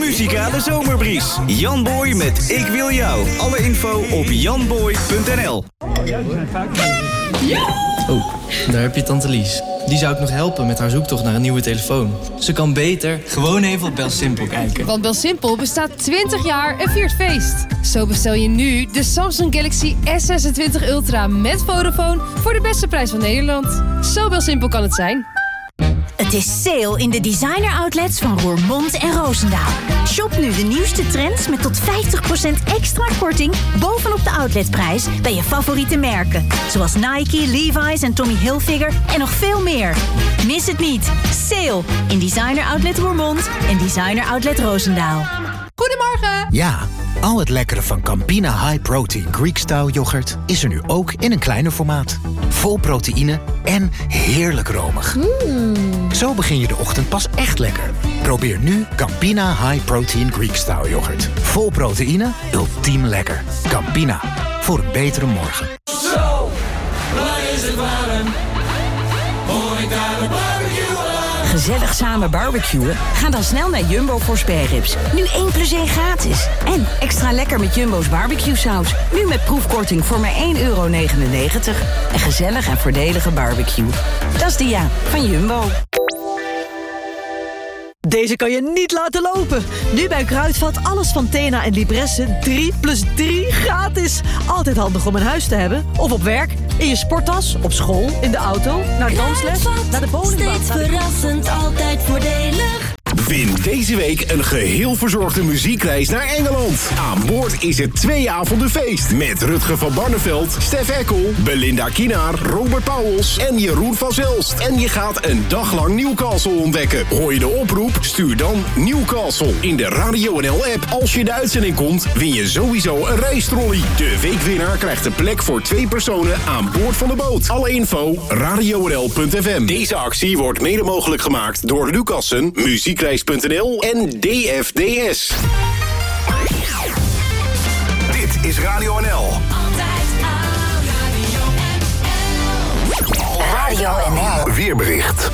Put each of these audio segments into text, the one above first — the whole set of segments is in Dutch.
muzikale zomerbries. Jan Boy met Ik Wil Jou. Alle info op janboy.nl. Oh, daar heb je tante Lies. Die zou ik nog helpen met haar zoektocht naar een nieuwe telefoon. Ze kan beter gewoon even op BelSimpel kijken. Want BelSimpel bestaat 20 jaar en viert feest. Zo bestel je nu de Samsung Galaxy S26 Ultra met Vodafone voor de beste prijs van Nederland. Zo BelSimpel kan het zijn. Het is sale in de designer outlets van Roermond en Roosendaal. Shop nu de nieuwste trends met tot 50% extra korting bovenop de outletprijs bij je favoriete merken. Zoals Nike, Levi's en Tommy Hilfiger en nog veel meer. Mis het niet. Sale in designer outlet Roermond en designer outlet Roosendaal. Goedemorgen! Ja, al het lekkere van Campina High Protein Greek Style yoghurt is er nu ook in een kleiner formaat. Vol proteïne en heerlijk romig. Zo begin je de ochtend pas echt lekker. Probeer nu Campina High Protein Greek Style yoghurt. Vol proteïne, ultiem lekker. Campina, voor een betere morgen. Zo, waar is het warm? Hoor ik daar de barbecue? Gezellig samen barbecuen? Ga dan snel naar Jumbo voor spareribs. Nu 1 + 1 gratis. En extra lekker met Jumbo's barbecue saus. Nu met proefkorting voor maar €1,99. Een gezellig en voordelige barbecue. Dat is de ja van Jumbo. Deze kan je niet laten lopen. Nu bij Kruidvat alles van Tena en Libresse 3 + 3 gratis. Altijd handig om in huis te hebben. Of op werk, in je sporttas, op school, in de auto, naar dansles, naar de bowlingbaan. Steeds verrassend, altijd voordelig. Win deze week een geheel verzorgde muziekreis naar Engeland. Aan boord is het 2 avonden feest. Met Rutger van Barneveld, Stef Eckel, Belinda Kienaar, Robert Pauwels en Jeroen van Zelst. En je gaat een dag lang Newcastle ontdekken. Hoor je de oproep? Stuur dan Newcastle in de Radio NL-app. Als je de uitzending komt, win je sowieso een reistrolley. De weekwinnaar krijgt een plek voor 2 personen aan boord van de boot. Alle info, radionl.fm. Deze actie wordt mede mogelijk gemaakt door Lucassen, muziekreis.nl en DFDS. Dit is Radio NL. Radio NL. Weerbericht.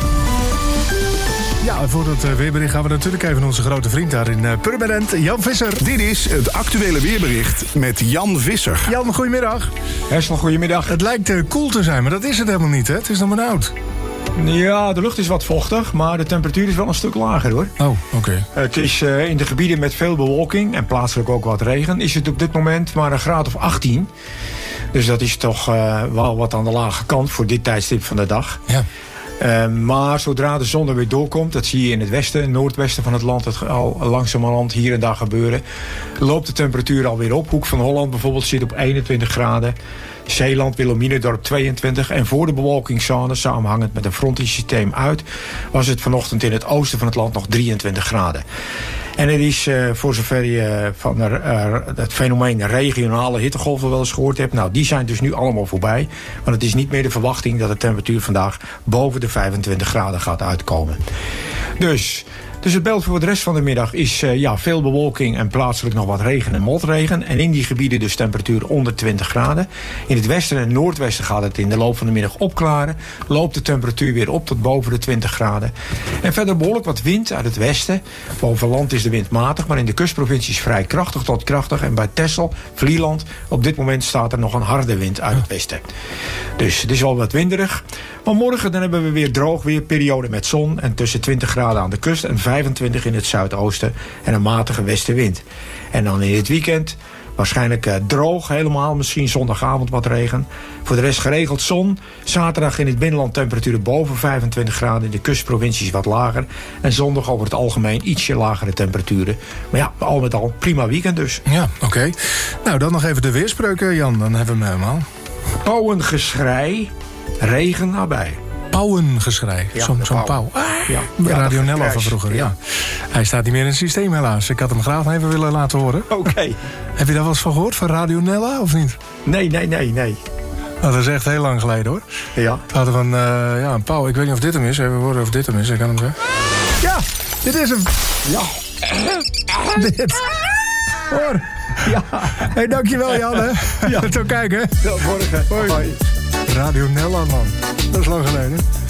Ja, voor het weerbericht gaan we natuurlijk even onze grote vriend daar in Purmerend, Jan Visser. Dit is het actuele weerbericht met Jan Visser. Jan, goedemiddag. Herstel, goedemiddag. Het lijkt koel te zijn, maar dat is het helemaal niet, hè? Het is nog maar oud. Ja, de lucht is wat vochtig, maar de temperatuur is wel een stuk lager, hoor. Oh, oké. Het is in de gebieden met veel bewolking en plaatselijk ook wat regen, is het op dit moment maar een graad of 18. Dus dat is toch wel wat aan de lage kant voor dit tijdstip van de dag. Ja. Maar zodra de zon er weer doorkomt, dat zie je in het westen en noordwesten van het land het al langzamerhand hier en daar gebeuren, loopt de temperatuur alweer op. Hoek van Holland bijvoorbeeld zit op 21 graden. Zeeland, Wilhelminadorp 22. En voor de bewolkingszone, samenhangend met een frontensysteem uit, was het vanochtend in het oosten van het land nog 23 graden. En het is, voor zover je van het fenomeen regionale hittegolven wel eens gehoord hebt, nou, die zijn dus nu allemaal voorbij. Want het is niet meer de verwachting dat de temperatuur vandaag boven de 25 graden gaat uitkomen. Dus het beeld voor de rest van de middag is veel bewolking en plaatselijk nog wat regen en motregen. En in die gebieden dus temperatuur onder 20 graden. In het westen en noordwesten gaat het in de loop van de middag opklaren. Loopt de temperatuur weer op tot boven de 20 graden. En verder behoorlijk wat wind uit het westen. Boven land is de wind matig, maar in de kustprovincies vrij krachtig tot krachtig. En bij Texel, Vlieland, op dit moment staat er nog een harde wind uit het westen. Dus het is wel wat winderig. Maar morgen dan hebben we weer droog weer, periode met zon en tussen 20 graden aan de kust en 25 in het zuidoosten en een matige westenwind. En dan in het weekend waarschijnlijk droog helemaal, misschien zondagavond wat regen. Voor de rest geregeld zon. Zaterdag in het binnenland temperaturen boven 25 graden, in de kustprovincies wat lager. En zondag over het algemeen ietsje lagere temperaturen. Maar ja, al met al prima weekend dus. Ja, oké. Nou, dan nog even de weerspreuken, Jan. Dan hebben we hem helemaal. Pauwengeschrei, regen nabij. Pauwengeschrei. Ja, Zo'n pauw. Ja. Radio Nella van vroeger, ja. Hij staat niet meer in het systeem helaas. Ik had hem graag even willen laten horen. Oké. Heb je daar wel eens van gehoord, van Radio Nella, of niet? Nee. Nou, dat is echt heel lang geleden, hoor. Ja. We hadden van, een pauw. Ik weet niet of dit hem is. Even horen of dit hem is. Ik kan hem zeggen. Ja, dit is hem. Ja. Dit. Hoor. Ja. Hey, dankjewel, Jan, hè. Ja. Tot kijken. Tot morgen. Hoi. Radio Nella, man. Dat is lang geleden.